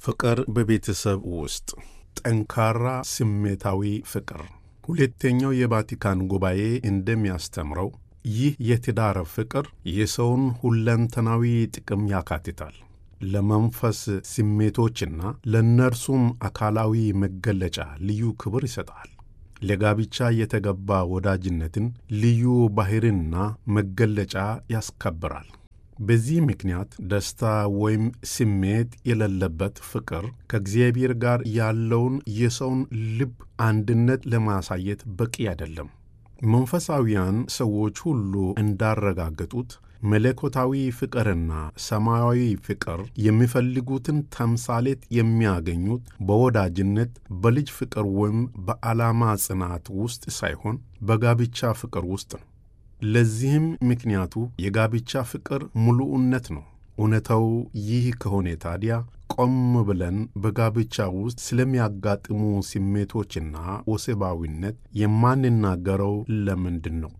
ፍቅር በቤተሰብ ውስጥ ጠንካራ ስሜታዊ ፍቅር። ሁለተኛው የቫቲካን ጉባኤ እንደሚያስተምረው ይህ የትዳር ፍቅር የሰውን ሁለንተናዊ ጥቅም ያካትታል። ለመንፈስ ስሜቶችና ለእነርሱም አካላዊ መገለጫ ልዩ ክብር ይሰጣል። ለጋብቻ የተገባ ወዳጅነትን ልዩ ባህሪና መገለጫ ያስከብራል። በዚህ ምክንያት ደስታ ወይም ስሜት የሌለበት ፍቅር ከእግዚአብሔር ጋር ያለውን የሰውን ልብ አንድነት ለማሳየት በቂ አይደለም። መንፈሳዊያን ሰዎች ሁሉ እንዳረጋገጡት መለኮታዊ ፍቅርና ሰማያዊ ፍቅር የሚፈልጉትን ተምሳሌት የሚያገኙት በወዳጅነት፣ በልጅ ፍቅር ወይም በዓላማ ጽናት ውስጥ ሳይሆን በጋብቻ ፍቅር ውስጥ ነው። ለዚህም ምክንያቱ የጋብቻ ፍቅር ሙሉእነት ነው። እውነታው ይህ ከሆነ ታዲያ ቆም ብለን በጋብቻ ውስጥ ስለሚያጋጥሙ ስሜቶችና ወሲባዊነት የማንናገረው ለምንድን ነው?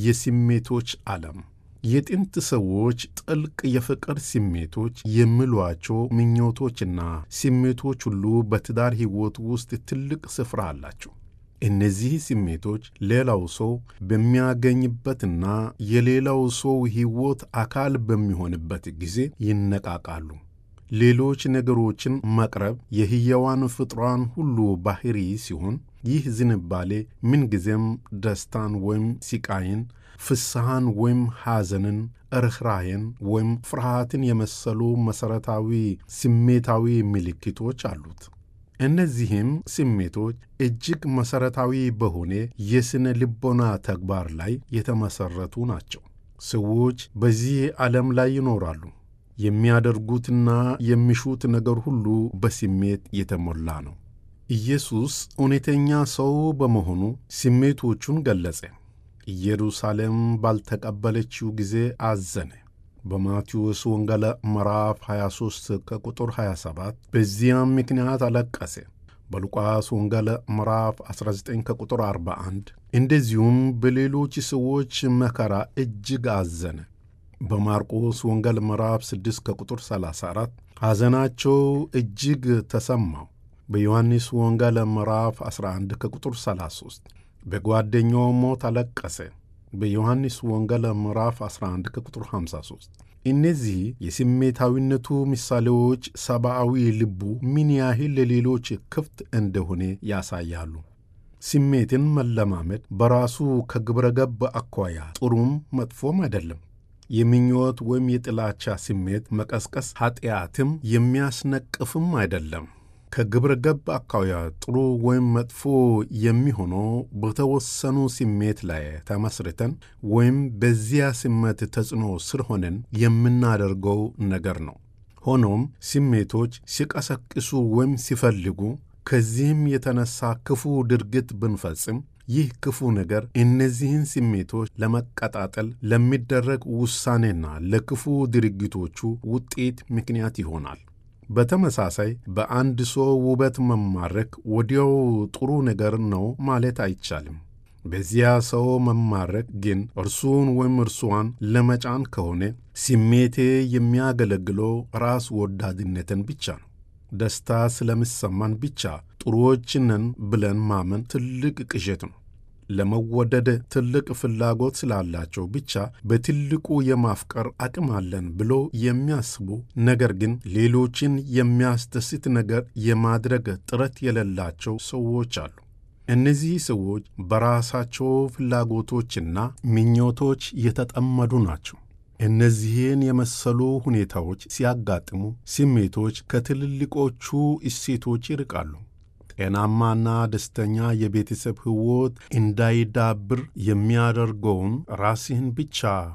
የስሜቶች ዓለም የጥንት ሰዎች ጥልቅ የፍቅር ስሜቶች የሚሏቸው ምኞቶችና ስሜቶች ሁሉ በትዳር ሕይወት ውስጥ ትልቅ ስፍራ አላቸው። እነዚህ ስሜቶች ሌላው ሰው በሚያገኝበትና የሌላው ሰው ሕይወት አካል በሚሆንበት ጊዜ ይነቃቃሉ። ሌሎች ነገሮችን መቅረብ የሕያዋን ፍጥሯን ሁሉ ባህሪ ሲሆን ይህ ዝንባሌ ምንጊዜም ደስታን ወይም ሲቃይን፣ ፍስሐን ወይም ሐዘንን፣ ርኅራኄን ወይም ፍርሃትን የመሰሉ መሠረታዊ ስሜታዊ ምልክቶች አሉት። እነዚህም ስሜቶች እጅግ መሠረታዊ በሆነ የስነ ልቦና ተግባር ላይ የተመሠረቱ ናቸው። ሰዎች በዚህ ዓለም ላይ ይኖራሉ። የሚያደርጉትና የሚሹት ነገር ሁሉ በስሜት የተሞላ ነው። ኢየሱስ እውነተኛ ሰው በመሆኑ ስሜቶቹን ገለጸ። ኢየሩሳሌም ባልተቀበለችው ጊዜ አዘነ። በማቴዎስ ወንጌል ምዕራፍ 23 ከቁጥር 27 በዚያም ምክንያት አለቀሰ። በሉቃስ ወንጌል ምዕራፍ 19 ከቁጥር 41 እንደዚሁም በሌሎች ሰዎች መከራ እጅግ አዘነ። በማርቆስ ወንጌል ምዕራፍ 6 ከቁጥር 34 ሐዘናቸው እጅግ ተሰማው። በዮሐንስ ወንጌል ምዕራፍ 11 ከቁጥር 33 በጓደኛው ሞት አለቀሰ። በዮሐንስ ወንጌል ምዕራፍ 11 ከቁጥር 53 እነዚህ የስሜታዊነቱ ምሳሌዎች ሰብአዊ ልቡ ምን ያህል ለሌሎች ክፍት እንደሆነ ያሳያሉ። ስሜትን መለማመድ በራሱ ከግብረ ገብ አኳያ ጥሩም መጥፎም አይደለም። የምኞት ወይም የጥላቻ ስሜት መቀስቀስ ኃጢአትም የሚያስነቅፍም አይደለም። ከግብረ ገብ አኳያ ጥሩ ወይም መጥፎ የሚሆነው በተወሰኑ ስሜት ላይ ተመስርተን ወይም በዚያ ስሜት ተጽዕኖ ስር ሆነን የምናደርገው ነገር ነው። ሆኖም ስሜቶች ሲቀሰቅሱ ወይም ሲፈልጉ ከዚህም የተነሳ ክፉ ድርጊት ብንፈጽም ይህ ክፉ ነገር እነዚህን ስሜቶች ለመቀጣጠል ለሚደረግ ውሳኔና ለክፉ ድርጊቶቹ ውጤት ምክንያት ይሆናል። በተመሳሳይ በአንድ ሰው ውበት መማረክ ወዲያው ጥሩ ነገር ነው ማለት አይቻልም። በዚያ ሰው መማረክ ግን እርሱን ወይም እርሷን ለመጫን ከሆነ ስሜቴ የሚያገለግለው ራስ ወዳድነትን ብቻ ነው። ደስታ ስለሚሰማን ብቻ ጥሩዎች ነን ብለን ማመን ትልቅ ቅዠት ነው። ለመወደድ ትልቅ ፍላጎት ስላላቸው ብቻ በትልቁ የማፍቀር አቅም አለን ብሎ የሚያስቡ ነገር ግን ሌሎችን የሚያስደስት ነገር የማድረግ ጥረት የሌላቸው ሰዎች አሉ። እነዚህ ሰዎች በራሳቸው ፍላጎቶችና ምኞቶች የተጠመዱ ናቸው። እነዚህን የመሰሉ ሁኔታዎች ሲያጋጥሙ ስሜቶች ከትልልቆቹ እሴቶች ይርቃሉ። ጤናማና ደስተኛ የቤተሰብ ሕይወት እንዳይዳብር የሚያደርገውን ራስህን ብቻ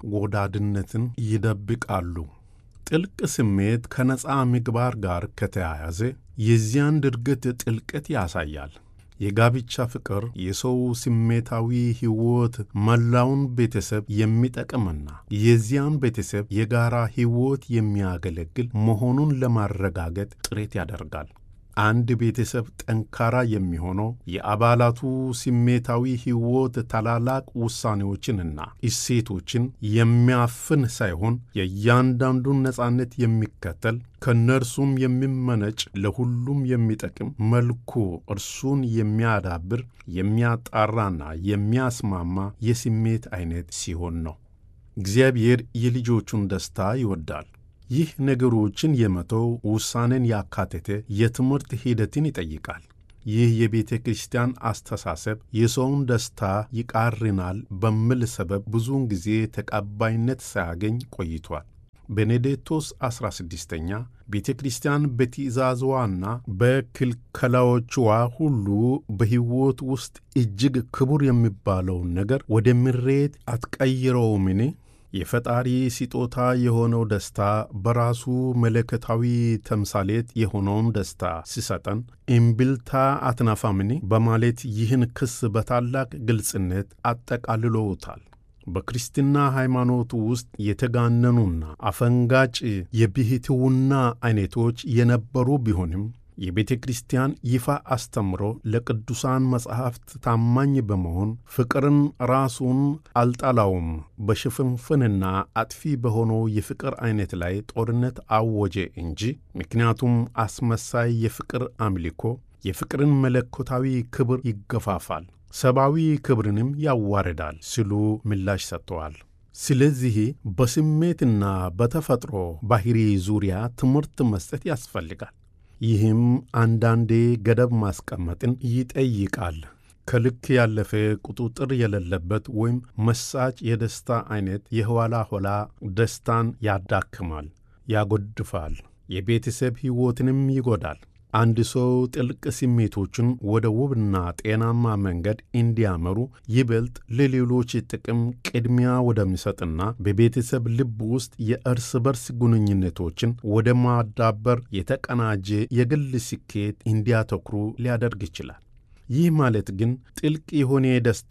ወዳድነትን ይደብቃሉ። ጥልቅ ስሜት ከነጻ ምግባር ጋር ከተያያዘ የዚያን ድርጊት ጥልቀት ያሳያል። የጋብቻ ፍቅር የሰው ስሜታዊ ሕይወት መላውን ቤተሰብ የሚጠቅምና የዚያን ቤተሰብ የጋራ ሕይወት የሚያገለግል መሆኑን ለማረጋገጥ ጥረት ያደርጋል። አንድ ቤተሰብ ጠንካራ የሚሆነው የአባላቱ ስሜታዊ ሕይወት ታላላቅ ውሳኔዎችንና እሴቶችን የሚያፍን ሳይሆን የእያንዳንዱን ነጻነት የሚከተል ከነርሱም የሚመነጭ ለሁሉም የሚጠቅም መልኩ እርሱን የሚያዳብር የሚያጣራና የሚያስማማ የስሜት አይነት ሲሆን ነው። እግዚአብሔር የልጆቹን ደስታ ይወዳል። ይህ ነገሮችን የመተው ውሳኔን ያካተተ የትምህርት ሂደትን ይጠይቃል። ይህ የቤተ ክርስቲያን አስተሳሰብ የሰውን ደስታ ይቃርናል በሚል ሰበብ ብዙውን ጊዜ ተቀባይነት ሳያገኝ ቆይቷል። ቤኔዲክቶስ 16ኛ ቤተ ክርስቲያን በትእዛዝዋና በክልከላዎችዋ ሁሉ በሕይወት ውስጥ እጅግ ክቡር የሚባለውን ነገር ወደ ምሬት አትቀይረውምን? የፈጣሪ ስጦታ የሆነው ደስታ በራሱ መለኮታዊ ተምሳሌት የሆነውን ደስታ ሲሰጠን እምቢልታ አትነፋምን? በማለት ይህን ክስ በታላቅ ግልጽነት አጠቃልለውታል። በክርስትና ሃይማኖት ውስጥ የተጋነኑና አፈንጋጭ የብሕትውና አይነቶች የነበሩ ቢሆንም የቤተ ክርስቲያን ይፋ አስተምሮ ለቅዱሳን መጻሕፍት ታማኝ በመሆን ፍቅርን ራሱን አልጣላውም፣ በሽፍንፍንና አጥፊ በሆነው የፍቅር አይነት ላይ ጦርነት አወጀ እንጂ። ምክንያቱም አስመሳይ የፍቅር አምልኮ የፍቅርን መለኮታዊ ክብር ይገፋፋል፣ ሰብአዊ ክብርንም ያዋርዳል ሲሉ ምላሽ ሰጥተዋል። ስለዚህ በስሜትና በተፈጥሮ ባህሪ ዙሪያ ትምህርት መስጠት ያስፈልጋል። ይህም አንዳንዴ ገደብ ማስቀመጥን ይጠይቃል። ከልክ ያለፈ ቁጥጥር የሌለበት ወይም መሳጭ የደስታ አይነት የኋላ ኋላ ደስታን ያዳክማል፣ ያጎድፋል፣ የቤተሰብ ሕይወትንም ይጎዳል። አንድ ሰው ጥልቅ ስሜቶችን ወደ ውብና ጤናማ መንገድ እንዲያመሩ ይበልጥ ለሌሎች ጥቅም ቅድሚያ ወደሚሰጥና በቤተሰብ ልብ ውስጥ የእርስ በርስ ግንኙነቶችን ወደ ማዳበር የተቀናጀ የግል ስኬት እንዲያተኩሩ ሊያደርግ ይችላል። ይህ ማለት ግን ጥልቅ የሆነ ደስታ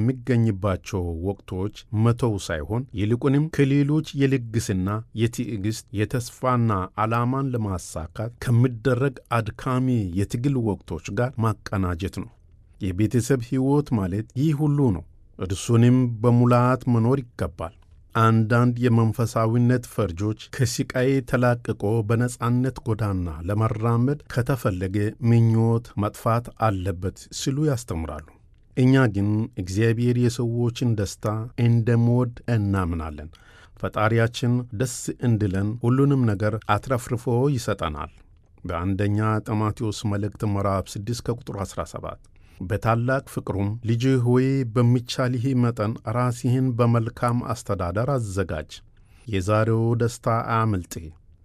የሚገኝባቸው ወቅቶች መተው ሳይሆን ይልቁንም ከሌሎች የልግስና፣ የትዕግሥት፣ የተስፋና ዓላማን ለማሳካት ከሚደረግ አድካሚ የትግል ወቅቶች ጋር ማቀናጀት ነው። የቤተሰብ ሕይወት ማለት ይህ ሁሉ ነው። እርሱንም በሙላት መኖር ይገባል። አንዳንድ የመንፈሳዊነት ፈርጆች ከስቃይ ተላቅቆ በነጻነት ጎዳና ለመራመድ ከተፈለገ ምኞት መጥፋት አለበት ሲሉ ያስተምራሉ። እኛ ግን እግዚአብሔር የሰዎችን ደስታ እንደሚወድ እናምናለን። ፈጣሪያችን ደስ እንዲለን ሁሉንም ነገር አትረፍርፎ ይሰጠናል። በአንደኛ ጢሞቴዎስ መልእክት ምዕራፍ 6 ከቁጥር 17 በታላቅ ፍቅሩም ልጅ ሆይ በሚቻልህ መጠን ራስህን በመልካም አስተዳደር አዘጋጅ፣ የዛሬው ደስታ አያምልጥህ።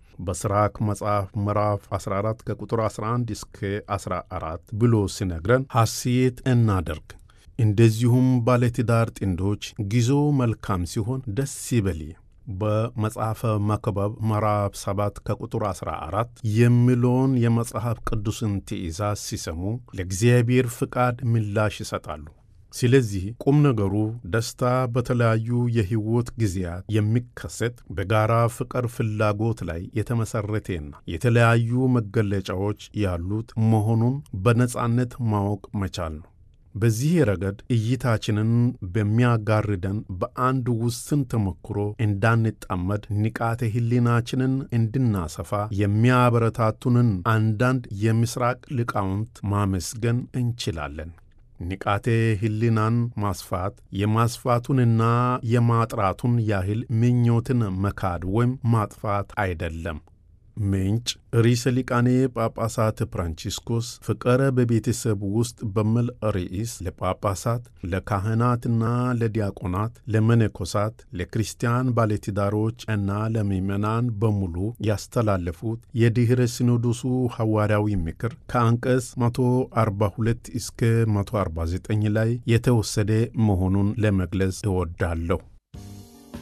በሥራክ መጽሐፍ ምዕራፍ 14 ከቁጥር 11 እስከ 14 ብሎ ሲነግረን ሐሴት እናደርግ። እንደዚሁም ባለትዳር ጥንዶች ጊዜው መልካም ሲሆን ደስ ይበል። በመጽሐፈ መክብብ ምዕራፍ 7 ከቁጥር 14 የሚለውን የመጽሐፍ ቅዱስን ትእዛዝ ሲሰሙ ለእግዚአብሔር ፍቃድ ምላሽ ይሰጣሉ። ስለዚህ ቁም ነገሩ ደስታ በተለያዩ የሕይወት ጊዜያት የሚከሰት በጋራ ፍቅር ፍላጎት ላይ የተመሠረተና የተለያዩ መገለጫዎች ያሉት መሆኑን በነጻነት ማወቅ መቻል ነው። በዚህ ረገድ እይታችንን በሚያጋርደን በአንድ ውስን ተሞክሮ እንዳንጣመድ ንቃተ ሕሊናችንን እንድናሰፋ የሚያበረታቱንን አንዳንድ የምሥራቅ ሊቃውንት ማመስገን እንችላለን። ንቃተ ሕሊናን ማስፋት የማስፋቱንና የማጥራቱን ያህል ምኞትን መካድ ወይም ማጥፋት አይደለም። ምንጭ ርዕሰ ሊቃነ ጳጳሳት ፍራንቺስኮስ ፍቅር በቤተሰብ ውስጥ በሚል ርዕስ ለጳጳሳት፣ ለካህናትና ለዲያቆናት፣ ለመነኮሳት፣ ለክርስቲያን ባለትዳሮች እና ለምዕመናን በሙሉ ያስተላለፉት የድኅረ ሲኖዶሱ ሐዋርያዊ ምክር ከአንቀጽ 142 እስከ 149 ላይ የተወሰደ መሆኑን ለመግለጽ እወዳለሁ።